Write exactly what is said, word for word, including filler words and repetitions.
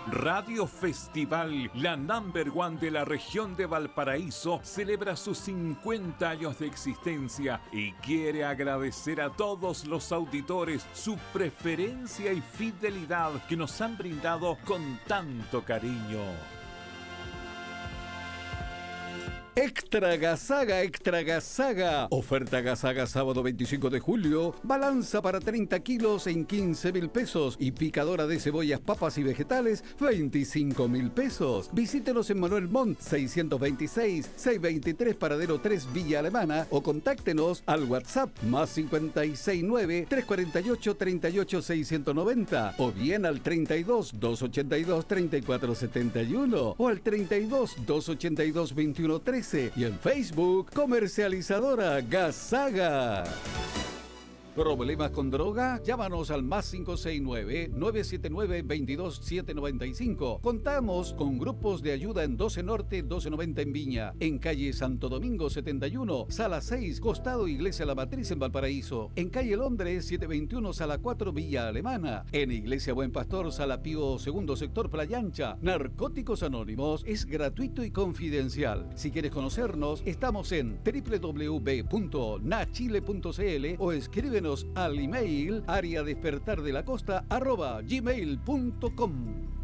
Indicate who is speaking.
Speaker 1: Radio Festival, la number one de la región de Valparaíso, celebra sus cincuenta años de existencia y quiere agradecer a todos los auditores su preferencia y fidelidad que nos han brindado con tanto cariño.
Speaker 2: Extra Gasaga, Extra Gasaga. Oferta Gasaga sábado veinticinco de julio. Balanza para treinta kilos en quince mil pesos. Y picadora de cebollas, papas y vegetales, veinticinco mil pesos. Visítenos en Manuel Montt seiscientos veintiséis, seiscientos veintitrés, Paradero tres, Villa Alemana. O contáctenos al WhatsApp más cincuenta y seis nueve, trescientos cuarenta y ocho, treinta y ocho, seiscientos noventa. O bien al treinta y dos, doscientos ochenta y dos, treinta y cuatro setenta y uno. O al treinta y dos, doscientos ochenta y dos, veintiuno trece. Y en Facebook, Comercializadora Gasaga. ¿Problemas con droga? Llámanos al más cinco seis nueve, nueve siete nueve, dos dos siete nueve cinco. Contamos con grupos de ayuda en doce Norte, doce noventa en Viña, en calle Santo Domingo setenta y uno, sala seis, costado Iglesia La Matriz en Valparaíso, en calle Londres setecientos veintiuno, sala cuatro, Villa Alemana, en Iglesia Buen Pastor, sala Pío segundo, sector Playa Ancha. Narcóticos Anónimos es gratuito y confidencial. Si quieres conocernos, estamos en doble u doble u doble u punto nachile punto c l o escríbenos al email área despertar de la costa arroba gmail punto com.